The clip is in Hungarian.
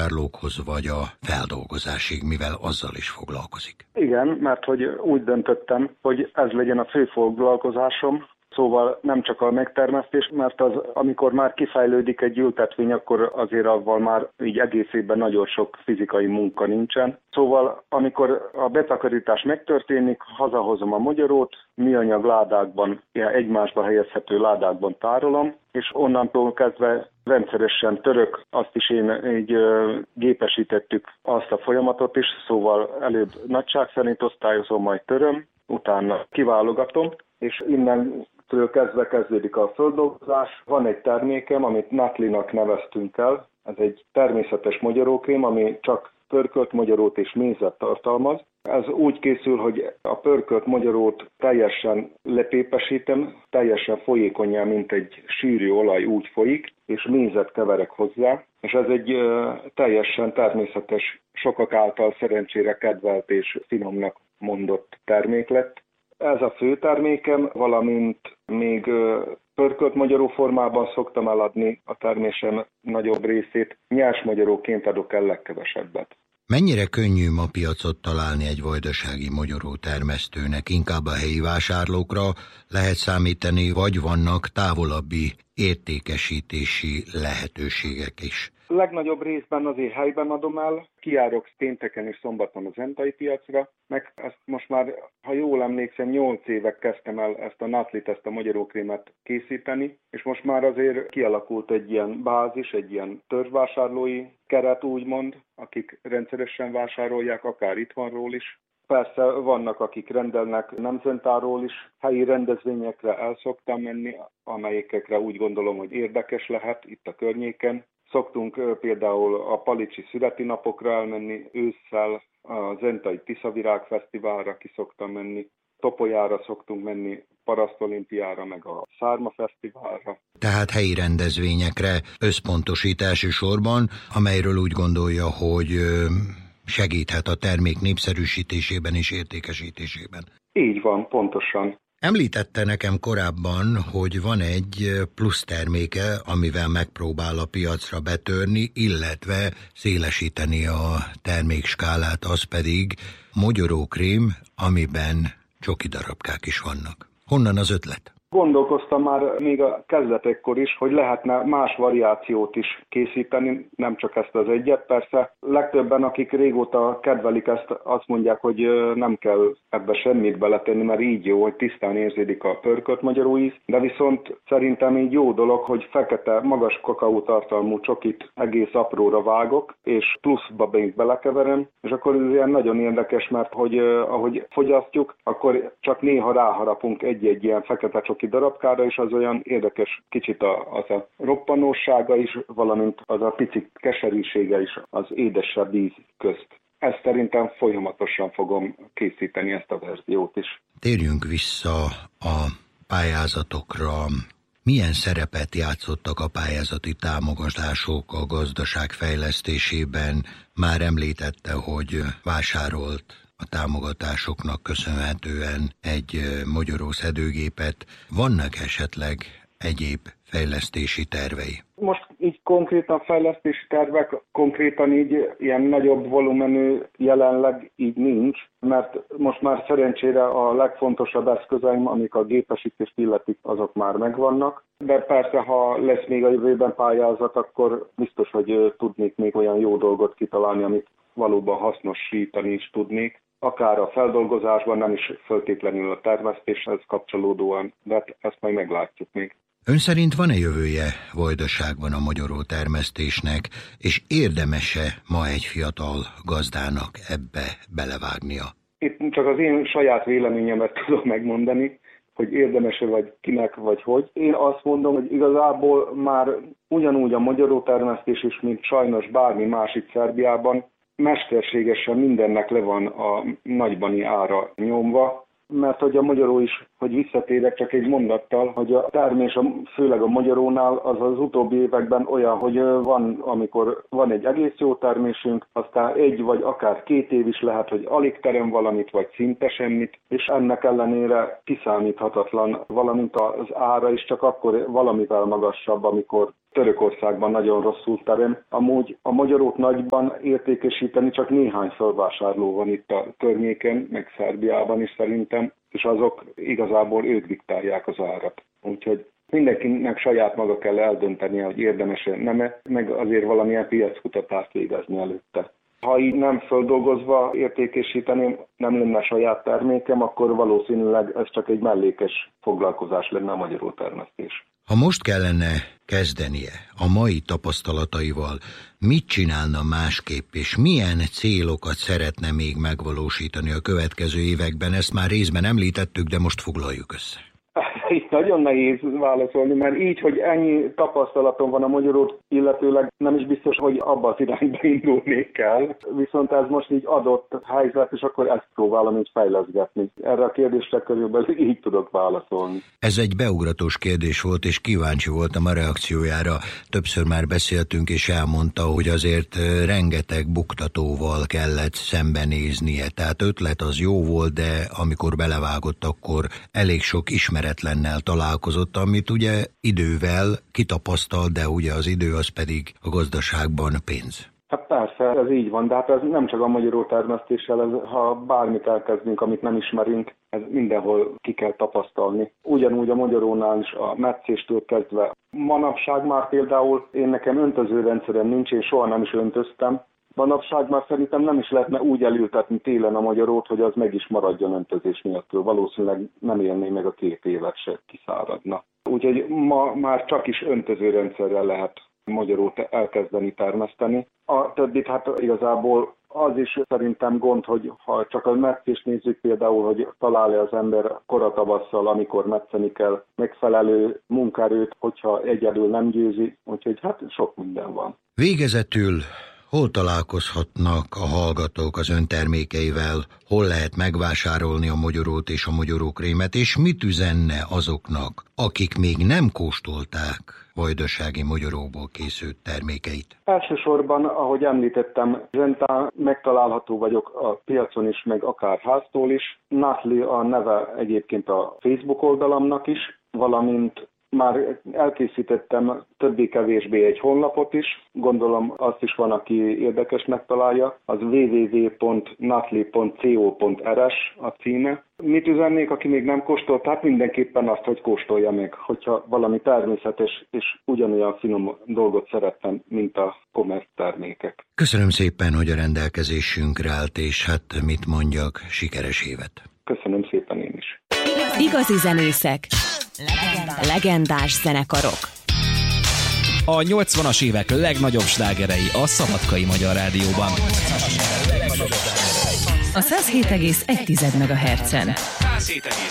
vásárlókhoz vagy a feldolgozásig, mivel azzal is foglalkozik. Igen, mert hogy úgy döntöttem, hogy ez legyen a fő foglalkozásom. Szóval nem csak a megtermesztés, mert amikor már kifejlődik egy ültetvény, akkor azért avval már így egész évben nagyon sok fizikai munka nincsen. Szóval amikor a betakarítás megtörténik, hazahozom a mogyorót, műanyag ládákban, ilyen egymásba helyezhető ládákban tárolom, és onnantól kezdve rendszeresen török, azt is így gépesítettük azt a folyamatot is, szóval előbb nagyság szerint osztályozom, majd töröm, utána kiválogatom, és innen kezdve kezdődik a földolgozás. Van egy termékem, amit Natlinak neveztünk el. Ez egy természetes mogyorókrém, ami csak pörkölt mogyorót és mézet tartalmaz. Ez úgy készül, hogy a pörkölt mogyorót teljesen lepépesítem, teljesen folyékonnyá, mint egy sűrű olaj úgy folyik, és mézet keverek hozzá. És ez egy teljesen természetes, sokak által szerencsére kedvelt és finomnak mondott termék lett. Ez a fő termékem, valamint még pörkölt magyaró formában szoktam eladni a termésem nagyobb részét. Nyers magyaróként adok el legkevesebbet. Mennyire könnyű ma piacot találni egy vajdasági mogyoró termesztőnek? Inkább a helyi vásárlókra lehet számítani, vagy vannak távolabbi értékesítési lehetőségek is? Legnagyobb részben azért helyben adom el, kijárok pénteken és szombaton az entai piacra, meg ezt most már, ha jól emlékszem, 8 éve kezdtem el ezt a Natlit, ezt a magyarókrémet készíteni, és most már azért kialakult egy ilyen bázis, egy ilyen törzsvásárlói keret úgymond, akik rendszeresen vásárolják, akár itthonról is. Persze vannak, akik rendelnek nemzetáról is, helyi rendezvényekre el szoktam menni, amelyekre úgy gondolom, hogy érdekes lehet itt a környéken. Szoktunk például a palicsi születi napokra elmenni, ősszel az entai Tiszavirág Fesztiválra ki szoktam menni, Topolyára szoktunk menni, Parasztolimpiára, meg a Szárma Fesztiválra. Tehát helyi rendezvényekre összpontosít elsősorban, amelyről úgy gondolja, hogy segíthet a termék népszerűsítésében és értékesítésében. Így van, pontosan. Említette nekem korábban, hogy van egy plusz terméke, amivel megpróbál a piacra betörni, illetve szélesíteni a termékskálát, az pedig mogyorókrém, amiben csoki darabkák is vannak. Honnan az ötlet? Gondolkoztam már még a kezdetekkor is, hogy lehetne más variációt is készíteni, nem csak ezt az egyet. Persze legtöbben, akik régóta kedvelik ezt, azt mondják, hogy nem kell ebbe semmit beletenni, mert így jó, hogy tisztán érződik a pörkölt magyaró íz, de viszont szerintem így jó dolog, hogy fekete, magas kakaótartalmú csokit egész apróra vágok, és pluszba még belekeverem, és akkor ez ilyen nagyon érdekes, mert hogy ahogy fogyasztjuk, akkor csak néha ráharapunk egy-egy ilyen fekete csoki darabkára, és az olyan érdekes kicsit az a roppanósága is, valamint az a pici keserűsége is az édesebb íz közt. Ezt szerintem folyamatosan fogom készíteni, ezt a verziót is. Térjünk vissza a pályázatokra. Milyen szerepet játszottak a pályázati támogatások a gazdaság fejlesztésében? Már említette, hogy vásárolt a támogatásoknak köszönhetően egy mogyorószedőgépet. Vannak esetleg egyéb fejlesztési tervei? Most így konkrétan fejlesztési tervek, konkrétan így ilyen nagyobb volumenű jelenleg így nincs, mert most már szerencsére a legfontosabb eszközeim, amik a gépesítést illetik, azok már megvannak. De persze, ha lesz még a jövőben pályázat, akkor biztos, hogy tudnék még olyan jó dolgot kitalálni, amit valóban hasznosítani is tudnék. Akár a feldolgozásban, nem is feltétlenül a termesztéshez kapcsolódóan, de ezt majd meglátjuk még. Ön szerint van-e jövője Vajdaságban a mogyoró termesztésnek, és érdemes-e ma egy fiatal gazdának ebbe belevágnia? Itt csak az én saját véleményemet tudom megmondani, hogy érdemes-e vagy kinek vagy hogy. Én azt mondom, hogy igazából már ugyanúgy a mogyoró termesztés is, mint sajnos bármi más itt Szerbiában, mesterségesen mindennek le van a nagybani ára nyomva, mert hogy a magyaró is, hogy visszatérek csak egy mondattal, hogy a termés, főleg a magyarónál az utóbbi években olyan, hogy van, amikor van egy egész jó termésünk, aztán egy vagy akár 2 év is lehet, hogy alig terem valamit, vagy szinte semmit, és ennek ellenére kiszámíthatatlan, valamint az ára is csak akkor valamivel magasabb, amikor Törökországban nagyon rosszul terem. Amúgy a magyarót nagyban értékesíteni csak néhány felvásárló van itt a környéken, meg Szerbiában is szerintem, és azok igazából ők diktálják az árat. Úgyhogy mindenkinek saját maga kell eldöntenie, hogy érdemes-e, nem-e, meg azért valamilyen piackutatást végezni előtte. Ha így nem földolgozva értékesíteném, nem lenne saját termékem, akkor valószínűleg ez csak egy mellékes foglalkozás lenne a magyarótermesztés. Ha most kellene kezdenie a mai tapasztalataival, mit csinálna másképp, és milyen célokat szeretne még megvalósítani a következő években? Ezt már részben említettük, de most foglaljuk össze. Itt nagyon nehéz válaszolni, mert így, hogy ennyi tapasztalatom van a magyarót, illetőleg nem is biztos, hogy abba az irányba indulnék el. Viszont ez most így adott helyzet, és akkor ezt próbálom így fejleszgetni. Erre a kérdésre körülbelül így tudok válaszolni. Ez egy beugratós kérdés volt, és kíváncsi voltam a reakciójára. Többször már beszéltünk, és elmondta, hogy azért rengeteg buktatóval kellett szembenéznie. Tehát ötlet az jó volt, de amikor belevágott, akkor elég sok ismeretlennel találkozott, amit ugye idővel kitapasztal, de ugye az idő az pedig a gazdaságban pénz. Hát persze, ez így van, de hát ez nem csak a magyarótermesztéssel, ha bármit elkezdünk, amit nem ismerünk, ez mindenhol ki kell tapasztalni. Ugyanúgy a magyarónál is a metszéstől kezdve. Manapság már például nekem öntözőrendszerem nincs, én soha nem is öntöztem. Manapság már szerintem nem is lehetne úgy elültetni télen a magyarót, hogy az meg is maradjon öntözés nélkül. Valószínűleg nem élné meg a 2 évet se, kiszáradna. Úgyhogy ma már csak is öntözőrendszerrel lehet magyarót elkezdeni termeszteni. A többit hát igazából az is szerintem gond, hogy ha csak a metszést nézzük például, hogy találja az ember koratavasszal, amikor metszeni kell, megfelelő munkaerőt, hogyha egyedül nem győzi, úgyhogy hát sok minden van. Végezetül hol találkozhatnak a hallgatók az ön termékeivel, hol lehet megvásárolni a mogyorót és a mogyorókrémet, és mit üzenne azoknak, akik még nem kóstolták vajdasági mogyoróból készült termékeit? Elsősorban, ahogy említettem, zsentán megtalálható vagyok a piacon is, meg akár háztól is. Natli a neve egyébként a Facebook oldalamnak is, valamint már elkészítettem többé-kevésbé egy honlapot is, gondolom azt is van, aki érdekesnek találja, az www.natli.co.rs a címe. Mit üzennék, aki még nem kóstolt? Hát mindenképpen azt, hogy kóstolja meg, hogyha valami természetes és ugyanolyan finom dolgot szerettem, mint a kommerc termékek. Köszönöm szépen, hogy a rendelkezésünkre állt, és hát mit mondjak, sikeres évet. Köszönöm szépen én is. Igazi zenészek. Legendás zenekarok. A 80-as évek legnagyobb slágerei a Szabadkai Magyar Rádióban. A 107,1 MHz-en.